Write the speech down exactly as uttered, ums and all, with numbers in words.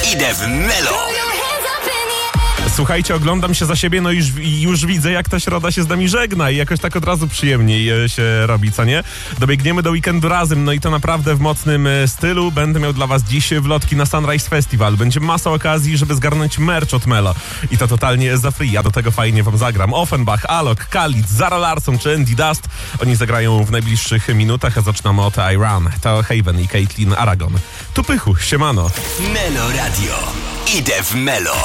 Idę w Melo. Słuchajcie, oglądam się za siebie, no już, już widzę, jak ta środa się z nami żegna i jakoś tak od razu przyjemniej e, się robi, co nie? Dobiegniemy do weekendu razem, no i to naprawdę w mocnym e, stylu. Będę miał dla was dziś wlotki na Sunrise Festival. Będzie masa okazji, żeby zgarnąć merch od Melo. I to totalnie za free, a do tego fajnie wam zagram. Offenbach, Alok, Khalid, Zara Larsson czy Andy Dust. Oni zagrają w najbliższych minutach, a zaczynamy od I Run. To Haven i Caitlin Aragon. Tu Pychu, siemano. Melo Radio. Idę w Melo.